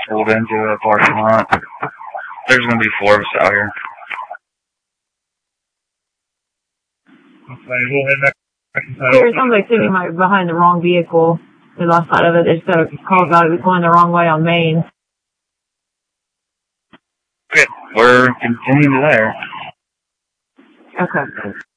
pulled into a parking lot. There's going to be 4 of us out here. Here, somebody's sitting behind the wrong vehicle. We lost sight of it. They just got a call about it going the wrong way on Main. Okay, we're continuing there. Okay.